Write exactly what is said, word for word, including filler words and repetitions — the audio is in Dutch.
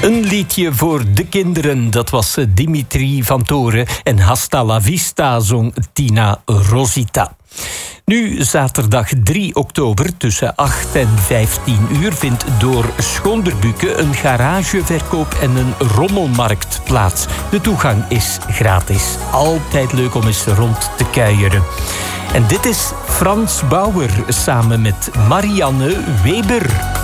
Een liedje voor de kinderen, dat was Dimitri van Toren. En Hasta la vista zong Tina Rosita. Nu, zaterdag drie oktober, tussen acht en vijftien uur... vindt door Schoonderbuke een garageverkoop en een rommelmarkt plaats. De toegang is gratis. Altijd leuk om eens rond te kuieren. En dit is Frans Bauer samen met Marianne Weber.